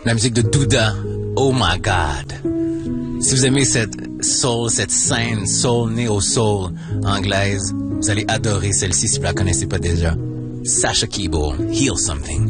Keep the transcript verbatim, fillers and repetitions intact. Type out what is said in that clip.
La musique de Douda. Oh my God. Si vous aimez cette soul, cette scène soul, néo-soul anglaise, vous allez adorer celle-ci si vous la connaissez pas déjà. Sasha Keeble, Heal Something.